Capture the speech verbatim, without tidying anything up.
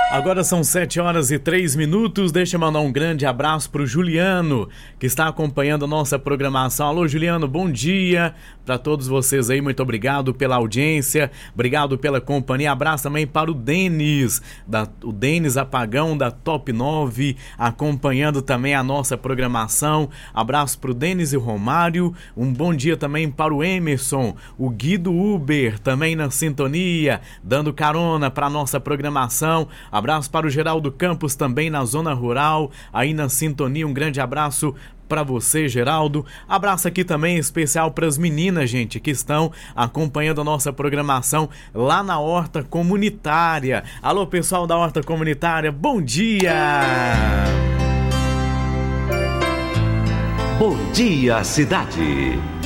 Agora são sete horas e três minutos. Deixa eu mandar um grande abraço pro Juliano, que está acompanhando a nossa programação. Alô, Juliano, bom dia para todos vocês aí. Muito obrigado pela audiência, obrigado pela companhia. Abraço também para o Denis, da, o Denis Apagão da Top nove, acompanhando também a nossa programação. Abraço pro Denis e o Romário. Um bom dia também para o Emerson, o Guido Uber, também na sintonia, dando carona para nossa programação. Abraço para o Geraldo Campos, também na zona rural, aí na sintonia. Um grande abraço para você, Geraldo. Abraço aqui também especial para as meninas, gente, que estão acompanhando a nossa programação lá na Horta Comunitária. Alô, pessoal da Horta Comunitária, bom dia! Bom dia, cidade!